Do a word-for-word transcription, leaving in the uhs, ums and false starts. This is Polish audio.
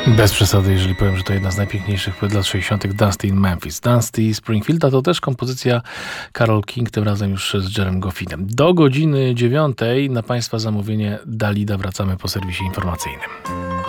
Bez przesady, jeżeli powiem, że to jedna z najpiękniejszych płyt lat sześćdziesiątych. Dusty in Memphis. Dusty Springfielda to też kompozycja Carole King, tym razem już z Jerem Goffinem. Do godziny dziewiątej na Państwa zamówienie Dalida wracamy po serwisie informacyjnym.